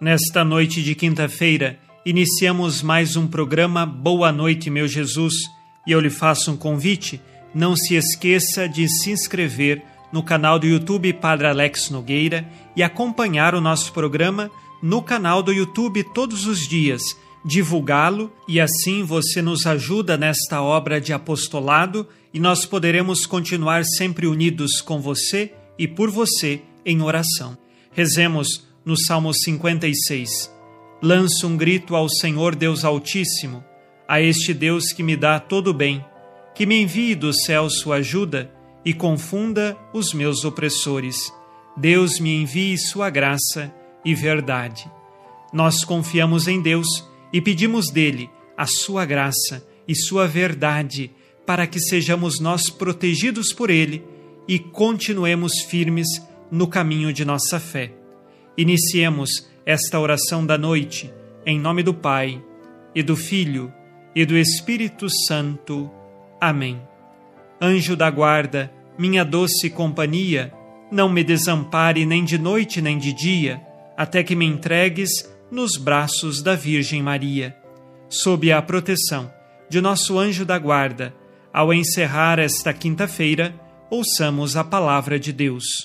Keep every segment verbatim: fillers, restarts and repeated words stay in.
Nesta noite de quinta-feira, iniciamos mais um programa Boa Noite, meu Jesus, e eu lhe faço um convite. Não se esqueça de se inscrever no canal do YouTube Padre Alex Nogueira e acompanhar o nosso programa no canal do YouTube todos os dias, divulgá-lo, e assim você nos ajuda nesta obra de apostolado e nós poderemos continuar sempre unidos com você e por você em oração. Rezemos no Salmo cinquenta e seis. Lanço um grito ao Senhor Deus Altíssimo, a este Deus que me dá todo o bem, que me envie do céu sua ajuda e confunda os meus opressores. Deus me envie sua graça e verdade. Nós confiamos em Deus e pedimos dele a sua graça e sua verdade para que sejamos nós protegidos por ele e continuemos firmes no caminho de nossa fé. Iniciemos esta oração da noite, em nome do Pai, e do Filho, e do Espírito Santo. Amém. Anjo da guarda, minha doce companhia, não me desampare nem de noite nem de dia, até que me entregues nos braços da Virgem Maria. Sob a proteção de nosso anjo da guarda, ao encerrar esta quinta-feira, ouçamos a palavra de Deus.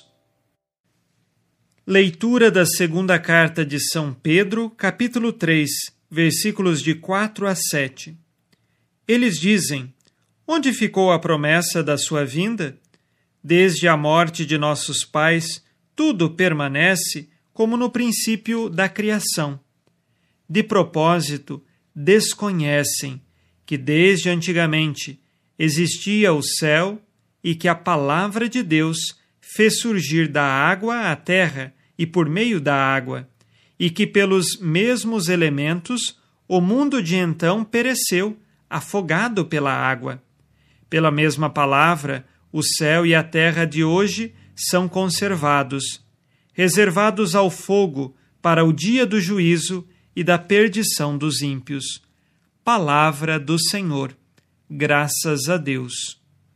Leitura da segunda carta de São Pedro, capítulo três, versículos de quatro a sete. Eles dizem: onde ficou a promessa da sua vinda? Desde a morte de nossos pais, tudo permanece como no princípio da criação. De propósito, desconhecem que desde antigamente existia o céu e que a palavra de Deus fez surgir da água a terra e por meio da água, e que pelos mesmos elementos o mundo de então pereceu, afogado pela água. Pela mesma palavra, o céu e a terra de hoje são conservados, reservados ao fogo para o dia do juízo e da perdição dos ímpios. Palavra do Senhor. Graças a Deus.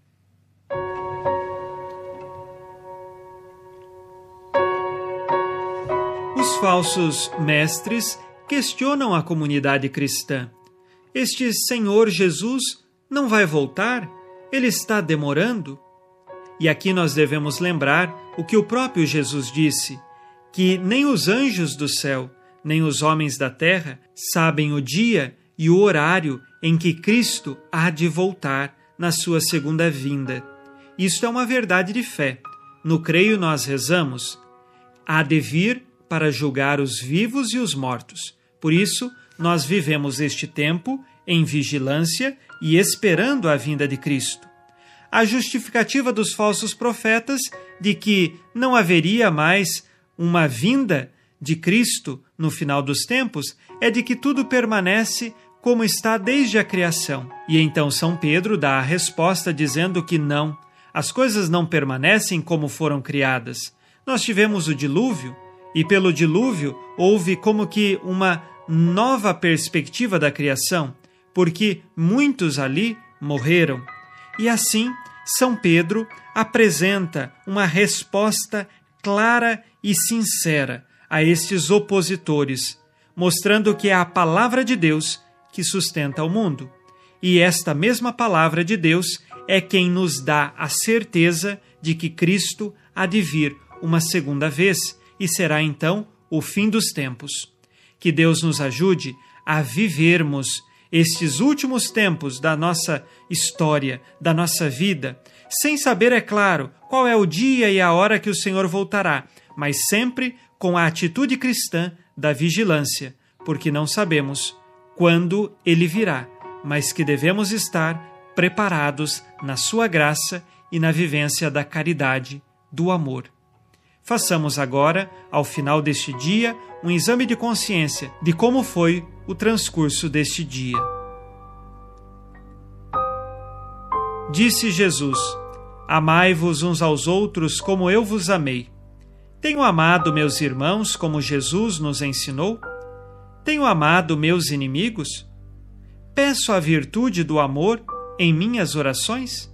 Os falsos mestres questionam a comunidade cristã. Este Senhor Jesus não vai voltar? Ele está demorando? E aqui nós devemos lembrar o que o próprio Jesus disse, que nem os anjos do céu, nem os homens da terra sabem o dia e o horário em que Cristo há de voltar na sua segunda vinda. Isto é uma verdade de fé. No creio nós rezamos: há de vir para julgar os vivos e os mortos. Por isso, nós vivemos este tempo em vigilância e esperando a vinda de Cristo. A justificativa dos falsos profetas de que não haveria mais uma vinda de Cristo no final dos tempos é de que tudo permanece como está desde a criação. E então São Pedro dá a resposta dizendo que não, as coisas não permanecem como foram criadas. Nós tivemos o dilúvio, e pelo dilúvio houve como que uma nova perspectiva da criação, porque muitos ali morreram. E assim, São Pedro apresenta uma resposta clara e sincera a estes opositores, mostrando que é a palavra de Deus que sustenta o mundo. E esta mesma palavra de Deus é quem nos dá a certeza de que Cristo há de vir uma segunda vez, e será então o fim dos tempos. Que Deus nos ajude a vivermos estes últimos tempos da nossa história, da nossa vida, sem saber, é claro, qual é o dia e a hora que o Senhor voltará, mas sempre com a atitude cristã da vigilância, porque não sabemos quando Ele virá, mas que devemos estar preparados na sua graça e na vivência da caridade, do amor. Façamos agora, ao final deste dia, um exame de consciência de como foi o transcurso deste dia. Disse Jesus: amai-vos uns aos outros como eu vos amei. Tenho amado meus irmãos como Jesus nos ensinou? Tenho amado meus inimigos? Peço a virtude do amor em minhas orações?